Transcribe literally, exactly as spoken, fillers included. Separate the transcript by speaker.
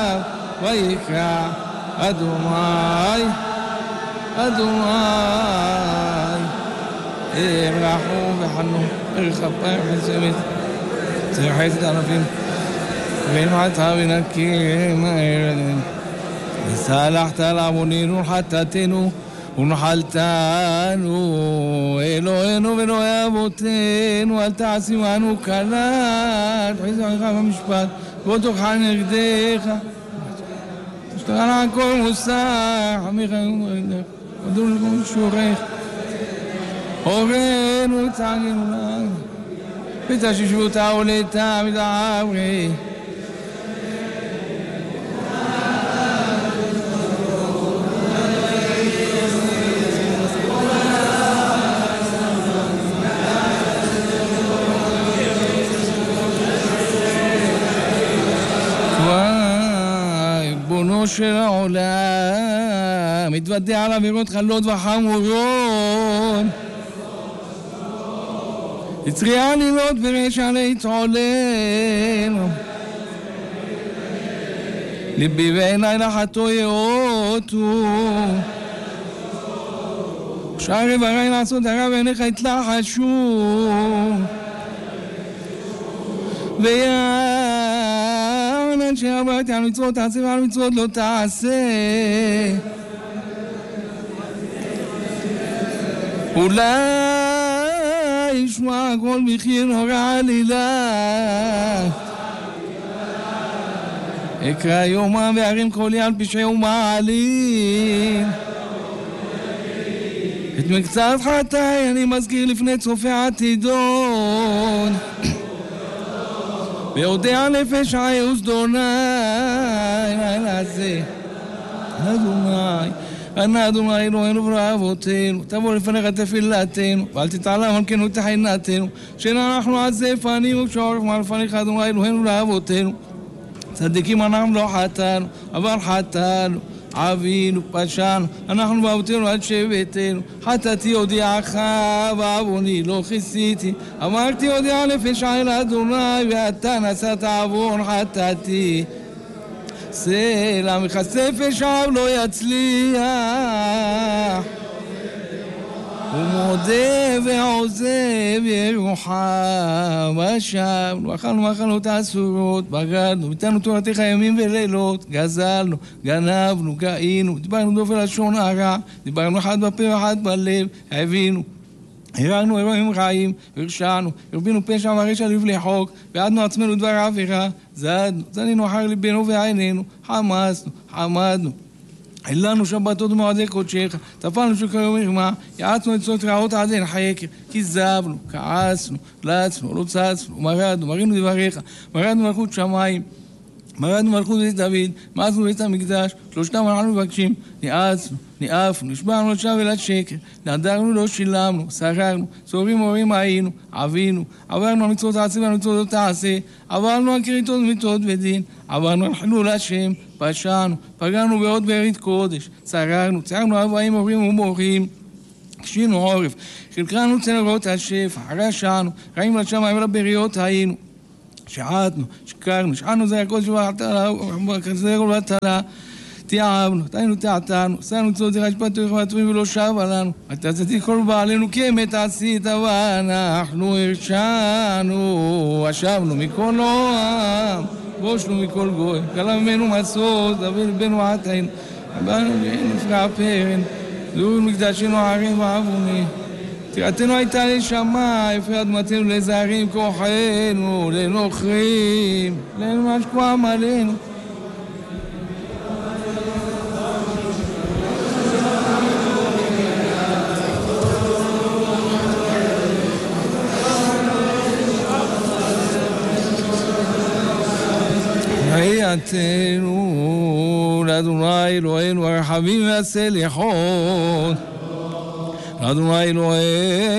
Speaker 1: ויקרא אדוני אדוני רחום וחנון ורחבה וחסמת צרחת אלפים ונעתה ונקים וסלחת לעווננו וחטאתנו ונחלתנו אלוהינו ואלוהי אבותינו אל תעשי עמנו קלה תחזור לך במשפט ואותך נגדך תשתרע על כל מוסר עמיך ומרדך ודור לכל שורך הורינו וצעגינו לנו ותששבותה ולתה ותעברי ריבונו של העולם מתוודע על עבירות קלות וחמורות יצרי עלילות ורשע להתעולל ליבי ועיני לחתו יאותו שערי ברי לעשות הרע ועיניך יתלחשו ויענן שעברתי על מצוות תעשה ועל מצוות לא תעשה אולי ישמע כל מחיר נורא עלילה אקרא יומם וארים קולי על פשעי ומעלים את מקצת חטאי אני מזכיר לפני צופה עתידון ויודע נפש עי וזדוני לילה זה אדוני אנא אדוני אלוהינו ואלוהי אבותינו תבוא לפניך תפילתנו ואל תתעלם על כנות תחינתנו שאין אנחנו עזי פנים וכשעורף מעל לפניך אדוני אלוהינו ואבותינו צדיקים אנחנו לא חטאנו אבל חטאנו עווינו פשענו אנחנו ואבותינו עד שבטנו חטאתי הודיעך ועווני לא כיסיתי אמרתי הודיע נפש עי לאדוני ואתה נשאת עוון חטאתי סלע מכסה פשעיו לא יצליח ומודה ועוזב ירוחם ושבנו אכלנו מאכלות אסורות בגדנו ביטלנו תורתך ימים ולילות גזלנו גנבנו גאינו דיברנו דופן לשון הרע דיברנו אחד בפה ואחד בלב הבינו הרגנו אירועים רעים, הרשענו, הרבינו פשע ורשע לבלי חוק, ועדנו עצמנו דבר עבירה, זדנו, זנינו אחר ליבנו ועינינו, חמסנו, חמדנו, הילנו שבתות ומועדי קודשך, טפלנו שכיום מרמה, יעצנו את צות רעות עד אין חקר, כזבנו, כעסנו, לצנו, לא צצנו, מרדנו, מרינו דבריך, מרדנו מלכות שמיים, מרדנו מלכות בית דוד, מעצנו בית המקדש, שלושתם אנחנו מבקשים, נעצנו, נאפנו, נשבענו לשב אל השקר, נדרנו לא שילמנו, שררנו, צורים הורים היינו, עבינו, עברנו על מצוות תעשה ועל מצוות לא תעשה, עברנו על כריתות ומיתות ודין, עברנו על חילול השם, פשענו, פגענו בעוד בארית קודש, שררנו, צערנו ארבעים הורים ומורים, קשינו עורף, חלקנו צנרות השפע, רשענו, רעים לשמיים ולבריות היינו, שעתנו, שקרנו, שענו זה הקודש ובחזר ובטלה, תיעבנו, תהיינו תעתנו, עשינו צוד זרע שפטו יחמתוים ולא שבה לנו, אתה צדיק כל בעלינו כמת עשית ואנחנו הרשענו, אשבנו מכל עולם, בושנו מכל גוי, גלה ממנו מצות, אבל לבנו עתינו, הבנו נפרע פרן, זורים מקדשנו ערים ועבוני, תירתנו הייתה לשמה, הפרד מתנו לזרים כוחנו, לנוכרים, לנשקועם עלינו, תהייתנו לאדוני אלוהינו הרחבים והסליחות לאדוני אלוהינו